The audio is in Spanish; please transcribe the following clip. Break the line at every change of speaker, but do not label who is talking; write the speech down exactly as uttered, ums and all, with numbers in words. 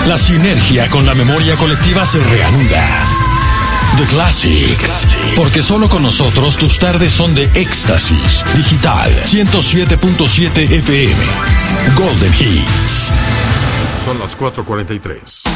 La sinergia con la memoria colectiva se reanuda. The Classics, porque solo con nosotros tus tardes son de éxtasis. Digital ciento siete punto siete F M. Golden Hits.
Son las cuatro cuarenta y tres.